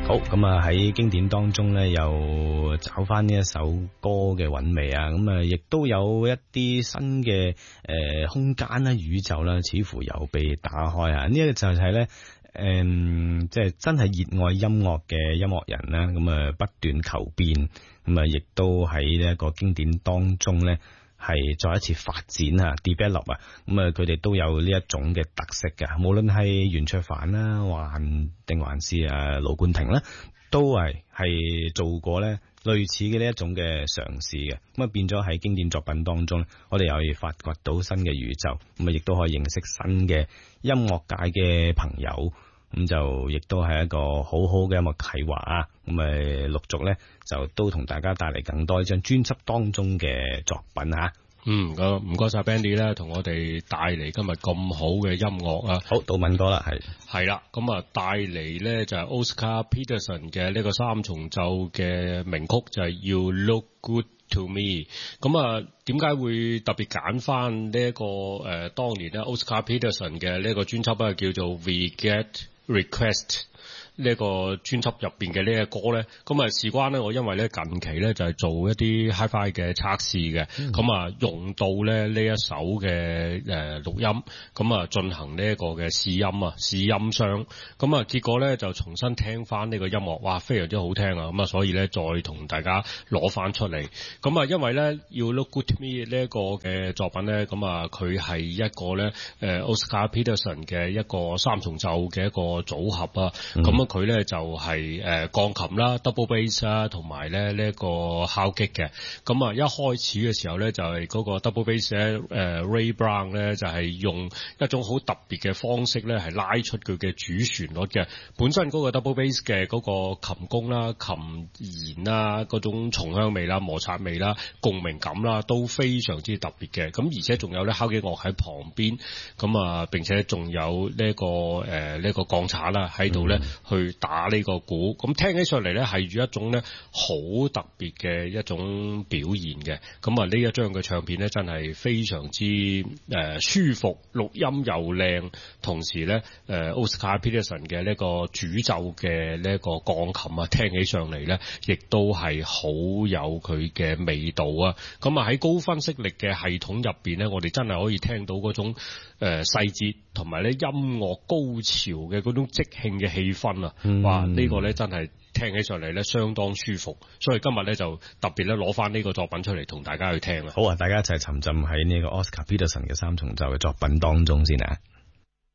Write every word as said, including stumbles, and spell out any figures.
好，咁啊喺經典當中咧，又找翻呢一首歌嘅韻味啊，咁啊亦都有一啲新嘅誒、呃、空間啦、宇宙啦，似乎有被打開啊！呢、這、一個就係咧，誒、嗯，即係真係熱愛音樂嘅音樂人啦，咁啊不斷求變，咁啊亦都喺呢一個經典當中咧。係再一次發展啊 develop 啊，咁啊佢哋都有呢一種嘅特色嘅，無論係袁卓凡啦，還定還是啊盧冠廷啦，都係係做過咧類似嘅呢一種嘅嘗試嘅，咁啊變咗喺經典作品當中，我哋又可以發掘到新嘅宇宙，咁啊亦都可以認識新嘅音樂界嘅朋友，咁就亦都係一個好好嘅音樂計劃啊！咁啊陸續咧就都同大家帶嚟更多一張專輯當中嘅作品吓。 嗯，咁唔該晒 Bandy 咧，同我哋帶嚟今日咁好嘅音樂啊！ 好，到敏哥啦，係係啦，咁啊帶嚟咧就係 Oscar Peterson 嘅呢個三重奏嘅名曲，就係、是、You Look Good to Me。咁啊，點解會特別揀翻呢一個誒、呃、當年咧 Oscar Peterson 嘅呢個專輯咧，叫做 We Get Request。呢一個專輯入邊嘅呢個歌咧，咁啊事關咧，我因為咧近期咧就係做一啲 Hi-Fi 嘅測試嘅，咁、嗯、啊用到咧呢一首嘅誒錄音，咁啊進行呢一個嘅試音啊試音箱，咁啊結果咧就重新聽翻呢個音樂，哇非常之好聽啊！咁啊所以咧再同大家攞翻出嚟，咁啊因為咧要 Look Good to Me 呢一個嘅作品咧，咁啊佢係一個咧誒 Oscar Peterson 嘅一個三重奏嘅一個組合啊，咁、嗯、啊。佢咧就係誒鋼琴啦、double bass 啦，同埋咧呢一個敲擊嘅。咁啊，一開始嘅時候咧就係嗰個 double bass 咧，誒 Ray Brown 咧就係用一種好特別嘅方式咧，係拉出佢嘅主旋律嘅。本身嗰個 double bass 嘅嗰個琴弓啦、琴弦啦、嗰種松香味啦、摩擦味啦、共鳴感啦，都非常之特別嘅。咁而且仲有咧敲擊樂喺旁邊，咁啊並且仲有呢一個誒呢一個鋼叉啦喺度咧去。去打呢個鼓，咁聽起上嚟咧係住一種咧好特別嘅一種表現嘅。咁啊呢一張嘅唱片咧真係非常之誒、呃、舒服，錄音又靚，同時咧誒、呃、Oscar Peterson 嘅呢個主奏嘅呢個鋼琴啊，聽起上嚟咧亦都係好有佢嘅味道啊。咁啊喺高分析力嘅系統入邊咧，我哋真係可以聽到嗰種誒、呃、細節同埋咧音樂高潮嘅嗰種即興嘅氣氛啊！哇！呢、這個咧真係聽起上嚟咧相當舒服，所以今日咧就特別咧攞翻呢個作品出嚟同大家去聽啦。 好啊，大家一齊沉浸喺呢個 Oscar Peterson 嘅三重奏嘅作品當中先啊！